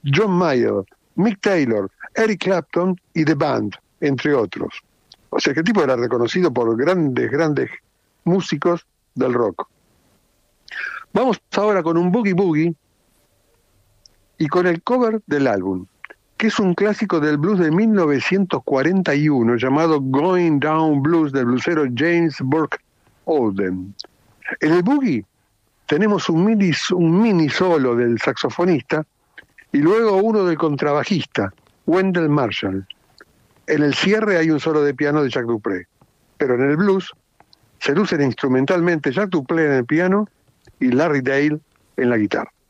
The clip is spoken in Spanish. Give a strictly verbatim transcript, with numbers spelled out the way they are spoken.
John Mayer, Mick Taylor, Eric Clapton y The Band, entre otros. O sea que el tipo era reconocido por grandes, grandes músicos del rock. Vamos ahora con un Boogie Boogie y con el cover del álbum, que es un clásico del blues de mil novecientos cuarenta y uno llamado Going Down Blues del bluesero James Burke Oldham. En el boogie tenemos un mini, un mini solo del saxofonista y luego uno del contrabajista, Wendell Marshall. En el cierre hay un solo de piano de Jack Dupree, pero en el blues se lucen instrumentalmente Jack Dupree en el piano y Larry Dale en la guitarra.